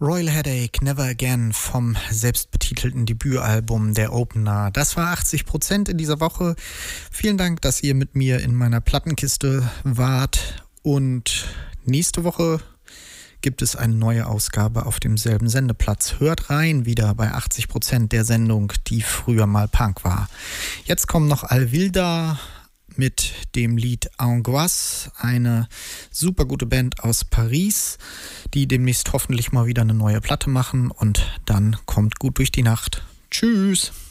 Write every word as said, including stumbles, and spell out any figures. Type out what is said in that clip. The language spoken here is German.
Royal Headache, Never Again vom selbstbetitelten Debütalbum Der Opener. Das war achtzig Prozent in dieser Woche. Vielen Dank, dass ihr mit mir in meiner Plattenkiste wart. Und nächste Woche gibt es eine neue Ausgabe auf demselben Sendeplatz. Hört rein wieder bei achtzig Prozent der Sendung, die früher mal Punk war. Jetzt kommen noch Alvilda mit dem Lied Angoisse, eine super gute Band aus Paris, die demnächst hoffentlich mal wieder eine neue Platte machen, und dann kommt gut durch die Nacht. Tschüss!